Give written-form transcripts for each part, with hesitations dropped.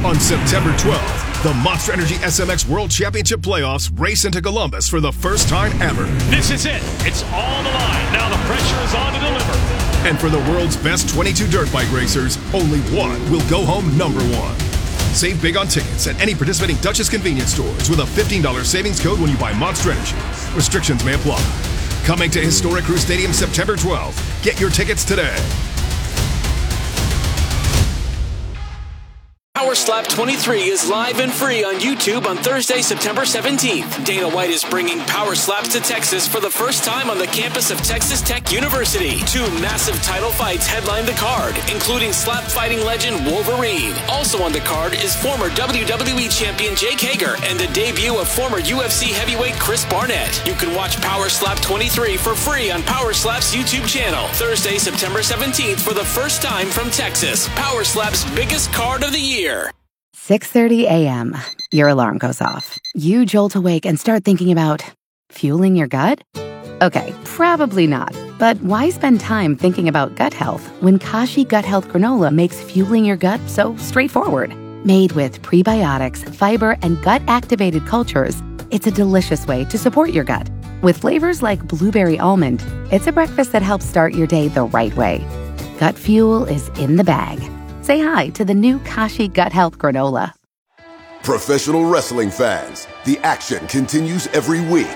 On September 12th, the Monster Energy SMX World Championship Playoffs race into Columbus for the first time ever. This is it. It's all the line. Now the pressure is on to deliver. And for the world's best 22 dirt bike racers, only one will go home number one. Save big on tickets at any participating Dutchess convenience stores with a $15 savings code when you buy Monster Energy. Restrictions may apply. Coming to Historic Crew Stadium September 12th. Get your tickets today. Power Slap 23 is live and free on YouTube on Thursday, September 17th. Dana White is bringing Power Slaps to Texas for the first time on the campus of Texas Tech University. 2 massive title fights headline the card, including slap fighting legend Wolverine. Also on the card is former WWE champion Jake Hager and the debut of former UFC heavyweight Chris Barnett. You can watch Power Slap 23 for free on Power Slap's YouTube channel. Thursday, September 17th for the first time from Texas. Power Slap's biggest card of the year. 6:30 a.m. Your alarm goes off. You jolt awake and start thinking about fueling your gut? Okay, probably not. But why spend time thinking about gut health when Kashi Gut Health Granola makes fueling your gut so straightforward? Made with prebiotics, fiber, and gut-activated cultures, it's a delicious way to support your gut. With flavors like blueberry almond, it's a breakfast that helps start your day the right way. Gut fuel is in the bag. Say hi to the new Kashi Gut Health Granola. Professional wrestling fans, the action continues every week.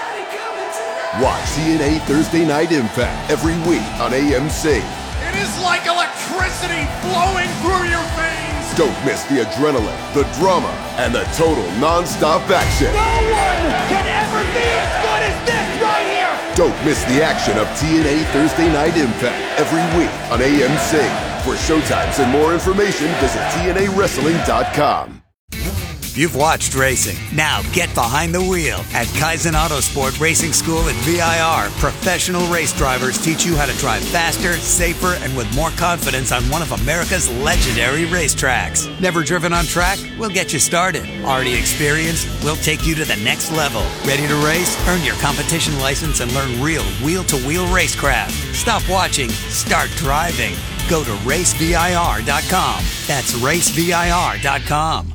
Watch TNA Thursday Night Impact every week on AMC. It is like electricity flowing through your veins. Don't miss the adrenaline, the drama, and the total non-stop action. No one can ever be as good as this right here. Don't miss the action of TNA Thursday Night Impact every week on AMC. For showtimes and more information, visit TNAWrestling.com. You've watched racing. Now get behind the wheel. At Kaizen Autosport Racing School at VIR, professional race drivers teach you how to drive faster, safer, and with more confidence on one of America's legendary racetracks. Never driven on track? We'll get you started. Already experienced? We'll take you to the next level. Ready to race? Earn your competition license and learn real wheel-to-wheel racecraft. Stop watching. Start driving. Go to racevir.com. That's racevir.com.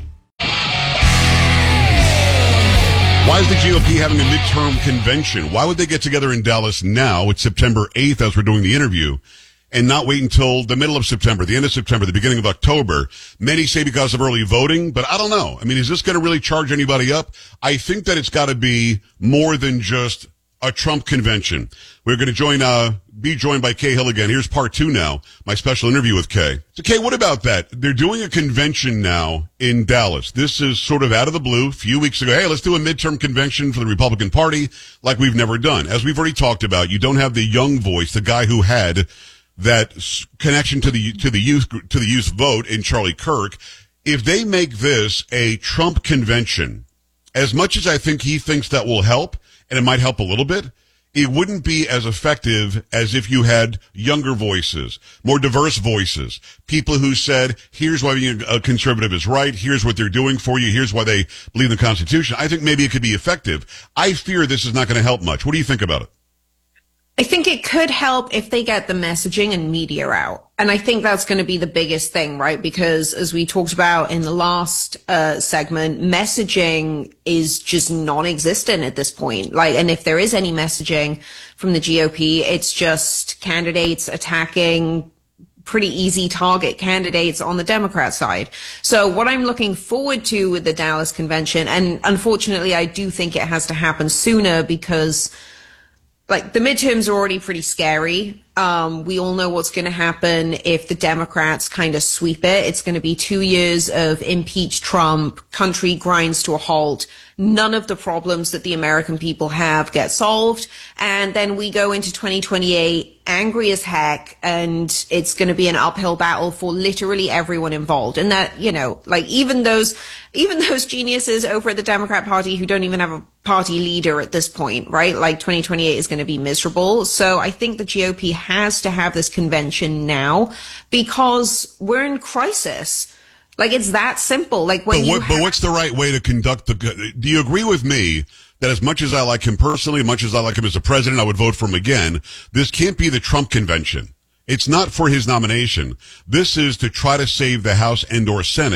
Why is the GOP having a midterm convention? Why would they get together in Dallas now? It's September 8th as we're doing the interview, and not wait until the middle of September, the end of September, the beginning of October. Many say because of early voting, but I don't know. I mean, is this going to really charge anybody up? I think that it's got to be more than just a Trump convention. We're going to be joined by Kay Hill again. Here's part 2 now, my special interview with Kay. So Kay, what about that? They're doing a convention now in Dallas. This is sort of out of the blue. A few weeks ago, hey, let's do a midterm convention for the Republican Party like we've never done. As we've already talked about, you don't have the young voice, the guy who had that connection to the youth vote in Charlie Kirk. If they make this a Trump convention, as much as I think he thinks that will help, and it might help a little bit, it wouldn't be as effective as if you had younger voices, more diverse voices, people who said, here's why being a conservative is right, here's what they're doing for you, here's why they believe in the Constitution. I think maybe it could be effective. I fear this is not going to help much. What do you think about it? I think it could help if they get the messaging and media out. And I think that's going to be the biggest thing, right? Because as we talked about in the last segment, messaging is just non-existent at this point. And if there is any messaging from the GOP, it's just candidates attacking pretty easy target candidates on the Democrat side. So what I'm looking forward to with the Dallas convention, and unfortunately I do think it has to happen sooner because the midterms are already pretty scary. We all know what's going to happen if the Democrats kind of sweep it. It's going to be 2 years of impeach Trump, country grinds to a halt. None of the problems that the American people have get solved. And then we go into 2028 angry as heck, and it's going to be an uphill battle for literally everyone involved. And that, even those geniuses over at the Democrat Party who don't even have a party leader at this point, right? 2028 is going to be miserable. So I think the GOP has to have this convention now because we're in crisis. It's that simple. But what's the right way to conduct do you agree with me that as much as I like him personally, as much as I like him as a president, I would vote for him again, this can't be the Trump convention. It's not for his nomination. This is to try to save the House and/or Senate.